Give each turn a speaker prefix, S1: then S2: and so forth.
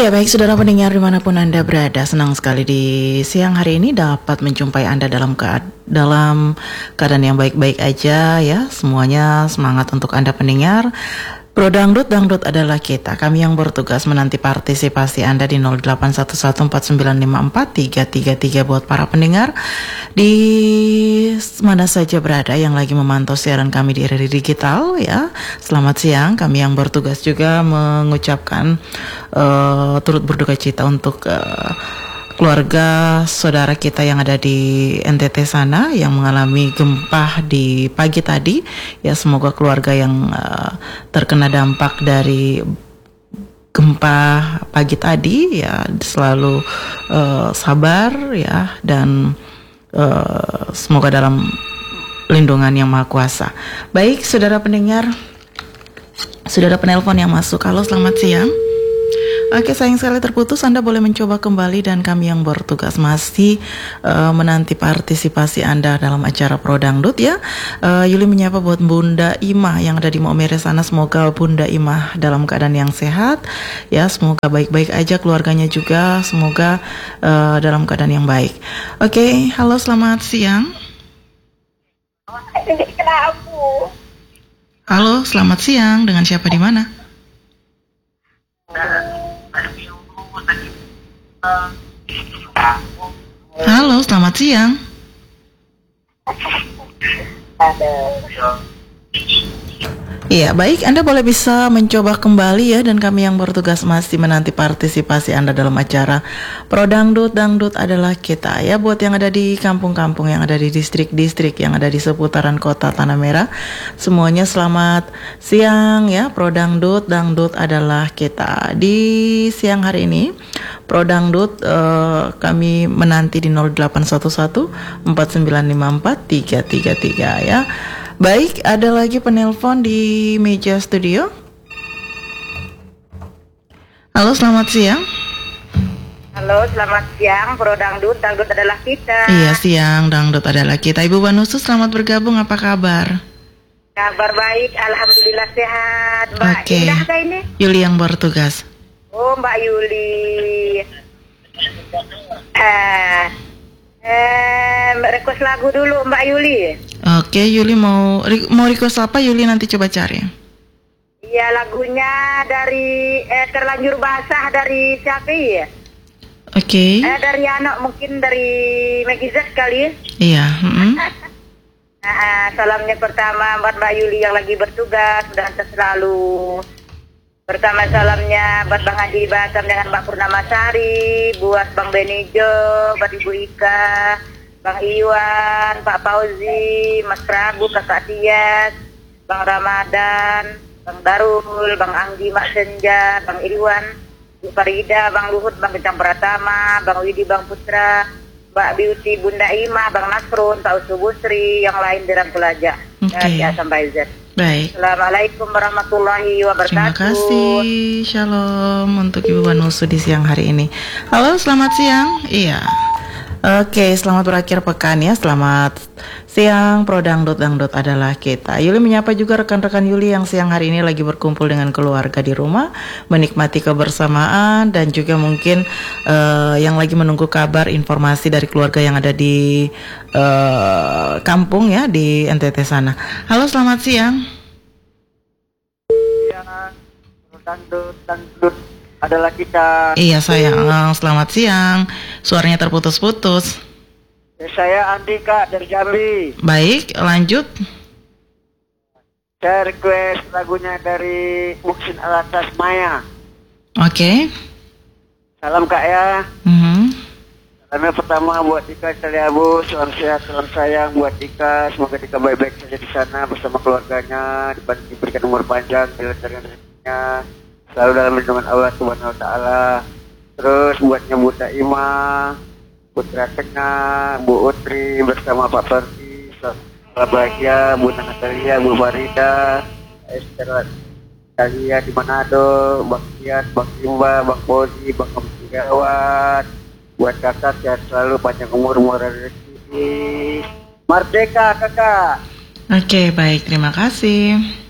S1: Ya baik saudara pendengar dimanapun Anda berada, senang sekali di siang hari ini dapat menjumpai Anda dalam keadaan yang baik-baik aja ya. Semuanya semangat untuk Anda pendengar. Pro Dangdut, Dangdut adalah kita. Kami yang bertugas menanti partisipasi Anda di 081149543333 buat para pendengar di mana saja berada yang lagi memantau siaran kami di RRI Digital ya. Selamat siang. Kami yang bertugas juga mengucapkan turut berduka cita untuk keluarga saudara kita yang ada di NTT sana yang mengalami gempa di pagi tadi ya. Semoga keluarga yang terkena dampak dari gempa pagi tadi ya selalu sabar ya, dan semoga dalam lindungan yang maha kuasa. Baik saudara pendengar, saudara penelpon yang masuk, halo selamat siang. Oke, sayang sekali terputus. Anda boleh mencoba kembali dan kami yang bertugas masih menanti partisipasi Anda dalam acara Pro Dangdut ya. Yuli menyapa buat Bunda Imah yang ada di Maumere sana. Semoga Bunda Imah dalam keadaan yang sehat ya. Semoga baik-baik aja, keluarganya juga semoga dalam keadaan yang baik. Oke, halo selamat siang. Halo, selamat siang. Dengan siapa di mana? Halo, selamat siang. Iya, baik, Anda boleh bisa mencoba kembali ya, dan kami yang bertugas masih menanti partisipasi Anda dalam acara Pro Dangdut, Dangdut adalah kita ya. Buat yang ada di kampung-kampung, yang ada di distrik-distrik, yang ada di seputaran kota Tanah Merah, semuanya selamat siang ya. Pro Dangdut, Dangdut adalah kita. Di siang hari ini Pro Dangdut kami menanti di 081149543333 ya. Baik, ada lagi penelpon di meja studio. Halo, selamat siang.
S2: Halo, selamat siang. Pro Dangdut, Dangdut adalah kita.
S1: Iya, siang, Dangdut adalah kita. Ibu Wanusu, selamat bergabung. Apa kabar?
S2: Kabar baik, alhamdulillah sehat. Mbak Indah kah ini?
S1: Yuli yang bertugas.
S2: Oh, Mbak Yuli. Request lagu dulu Mbak Yuli.
S1: Oke, Yuli mau request apa? Yuli nanti coba cari.
S2: Iya, lagunya dari Terlanjur Basah dari siapa ya?
S1: Oke.
S2: Dari anak, mungkin dari Megizet kali.
S1: Iya.
S2: Salamnya pertama buat Mbak Yuli yang lagi bertugas dan selalu. Pertama salamnya buat Bang Haji Batam dengan Mbak Purnamasari, buat Bang Benijo, buat Ibu Ika, Bang Iwan, Pak Fauzi, Mas Prabu, Kakak Tias, Bang Ramadan, Bang Darul, Bang Anggi, Mak Senja, Bang Irwan, Bu Farida, Bang Luhut, Bang Kencang Pratama, Bang Widi, Bang Putra, Mbak Beauty, Bunda Ima, Bang Nasrun, Pak Usubusri, yang lain di Rangkulaja. Ya, sampai Z.
S1: Baik.
S2: Assalamualaikum warahmatullahi wabarakatuh.
S1: Terima kasih. Shalom untuk Ibu Wanusu di siang hari ini. Halo, selamat siang. Iya. Oke, selamat berakhir pekan ya. Selamat siang. Pro Dangdut, Dangdut adalah kita. Yuli menyapa juga rekan-rekan Yuli yang siang hari ini lagi berkumpul dengan keluarga di rumah, menikmati kebersamaan, dan juga mungkin yang lagi menunggu kabar informasi dari keluarga yang ada di kampung ya, di NTT sana. Halo, selamat siang.
S3: Ya, Pro Dangdut, Dangdut adalah kita.
S1: Iya sayang, selamat siang. Suaranya terputus-putus.
S3: Saya Andika dari Jambi.
S1: Baik, lanjut.
S3: Saya request lagunya dari Muksin Alatas Maya.
S1: Oke.
S3: Salam Kak ya. Salamnya pertama buat Ika Caliabu, salam sehat, salam sayang buat Ika. Semoga Ika baik-baik saja di sana bersama keluarganya, diberikan umur panjang, dilancarkan rezekinya, selalu dalam lindungan Allah Subhanahu wa taala. Terus buatnya Bunda Ima, Putra Tengah, Bu Utri bersama Pak Perti, selamat bahagia, Bunda Natalia, Bu Farida, Esther Talia di Manado, Bang Tias, Bang Imba, Bang Pozi, Bang Gawat. Buat kakak sehat selalu, panjang umur, murah rezeki. Merdeka kakak.
S1: Oke, baik, terima kasih.